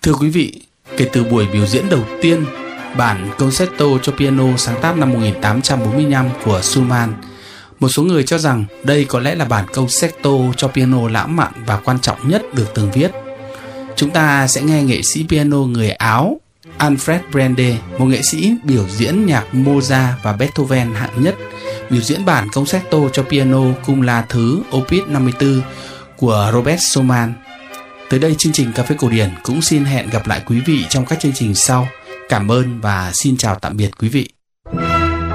Thưa quý vị, kể từ buổi biểu diễn đầu tiên, bản Concerto cho piano sáng tác năm 1845 của Schumann, một số người cho rằng đây có lẽ là bản Concerto cho piano lãng mạn và quan trọng nhất được từng viết. Chúng ta sẽ nghe nghệ sĩ piano người Áo Alfred Brende, một nghệ sĩ biểu diễn nhạc Mozart và Beethoven hạng nhất, biểu diễn bản Concerto cho piano cung La thứ Opus 54 của Robert Schumann. Tới đây chương trình Cà phê Cổ điển cũng xin hẹn gặp lại quý vị trong các chương trình sau. Cảm ơn và xin chào tạm biệt quý vị.